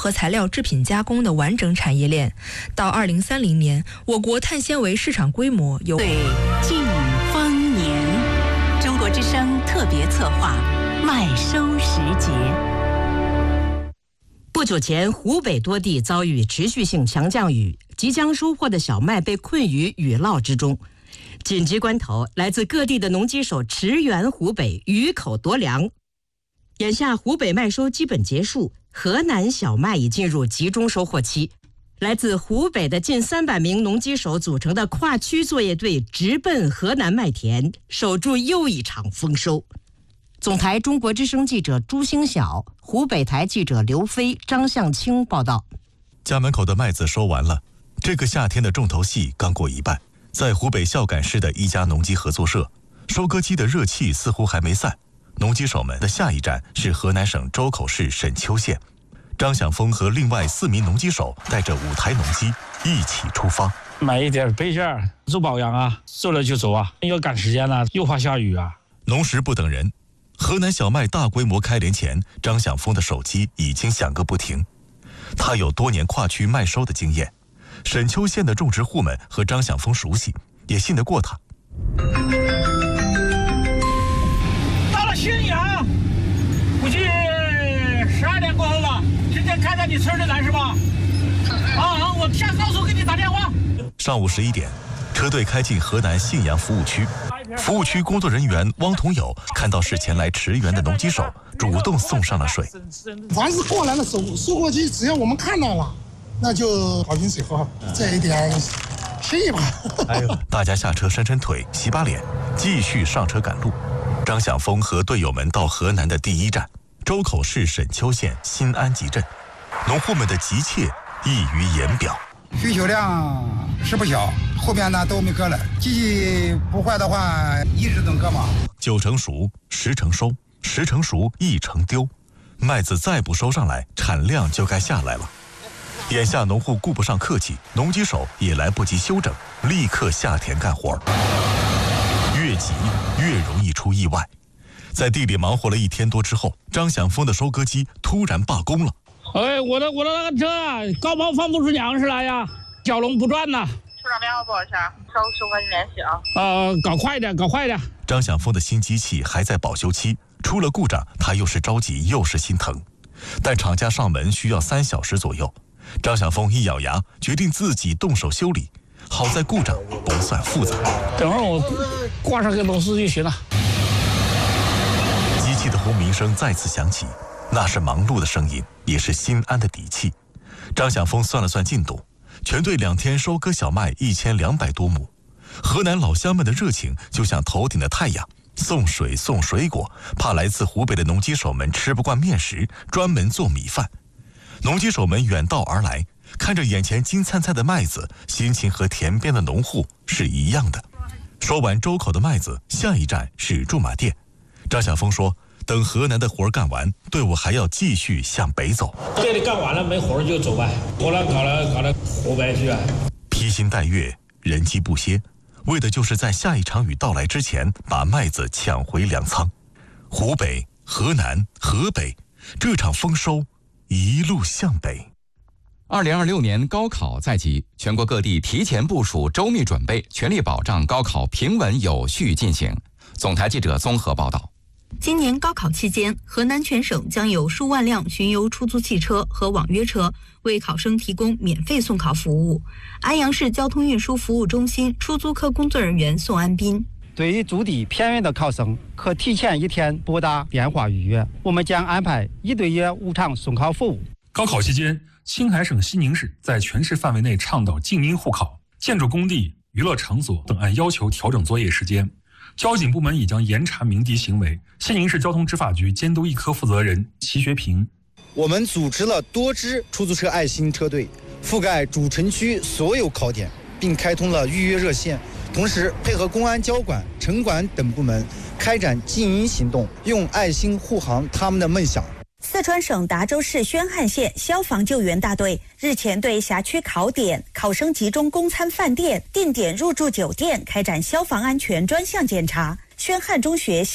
合材料制品加工的完整产业链。到2030年，我国碳纤维市场规模有对晋丰年。中国之声特别策划麦收时节。 不久前，湖北多地遭遇持续性强降雨，即将收获的小麦被困于雨涝之中。紧急关头，来自各地的农机手驰援湖北，雨口夺粮。眼下湖北麦收基本结束，河南小麦已进入集中收获期。来自湖北的近300名农机手组成的跨区作业队直奔河南麦田，守住又一场丰收。总台中国之声记者朱星晓，湖北台记者刘飞、张向清报道。 家门口的麦子收完了，这个夏天的重头戏刚过一半。在湖北孝感市的一家农机合作社，收割机的热气似乎还没散。农机手们的下一站是河南省周口市沈丘县。张响峰和另外4名农机手带着5台农机一起出发， 买一点备件，做保养啊，做了就走啊，要赶时间了，又怕下雨啊。 农时不等人，河南小麦大规模开镰前，张响峰的手机已经响个不停。他有多年跨区麦收的经验，沈丘县的种植户们和张响峰熟悉，也信得过他。 到了信阳，估计12点过后了，直接开在你村里来是吧？啊，我下高速给你打电话。 上午11点，车队开进河南信阳服务区。服务区工作人员汪同友看到是前来驰援的农机手，主动送上了水。 凡是过来的收割机，只要我们看到了，那就倒瓶水喝，这一点心意吧。 大家下车伸伸腿，洗把脸，继续上车赶路。张响峰和队友们到河南的第一站周口市沈丘县新安集镇，农户们的急切溢于言表。 需求量是不小，后边呢都没割了，机器不坏的话，10吨割嘛。 9成熟，10成收，10成熟1成丢，麦子再不收上来，产量就该下来了。眼下农户顾不上客气，农机手也来不及休整，立刻下田干活。越急越容易出意外。在地里忙活了1天多之后，张响峰的收割机突然罢工了。 哎，我的那个车啊，高抛放不出粮食来呀，小龙不转呐。 出厂编号多少钱？收割机联系啊。 搞快点，搞快点。 张响峰的新机器还在保修期，出了故障，他又是着急又是心疼。但厂家上门需要3小时左右，张响峰一咬牙，决定自己动手修理。好在故障不算复杂， 等会儿我挂上个螺丝就行了。 机器的轰鸣声再次响起，那是忙碌的声音，也是心安的底气。张响峰算了算进度，全队2天收割小麦1200多亩。河南老乡们的热情就像头顶的太阳，送水送水果，怕来自湖北的农机手们吃不惯面食，专门做米饭。农机手们远道而来，看着眼前金灿灿的麦子，心情和田边的农户是一样的。说完周口的麦子，下一站是驻马店。张晓峰说，等河南的活干完，队伍还要继续向北走。 这里干完了没活就走呗，活了搞了湖北去啊。 披星戴月，人机不歇，为的就是在下一场雨到来之前把麦子抢回粮仓。湖北、河南、河北，这场丰收一路向北。 2026年高考在即，全国各地提前部署，周密准备，全力保障高考平稳有序进行。总台记者综合报道。 今年高考期间，河南全省将有数万辆巡游出租汽车和网约车为考生提供免费送考服务。安阳市交通运输服务中心出租科工作人员宋安斌： 对于驻地偏远的考生，可提前1天拨打电话预约，我们将安排1对1无偿送考服务。 高考期间，青海省西宁市在全市范围内倡导静音护考，建筑工地、娱乐场所等按要求调整作业时间。交警部门已将严查鸣笛行为。西宁市交通执法局监督一科负责人齐学平： 我们组织了多支出租车爱心车队，覆盖主城区所有考点，并开通了预约热线，同时配合公安交管、城管等部门开展静音行动，用爱心护航他们的梦想。 四川省达州市宣汉县消防救援大队日前对辖区考点、考生集中供餐饭店、定点入住酒店开展消防安全专项检查。宣汉中学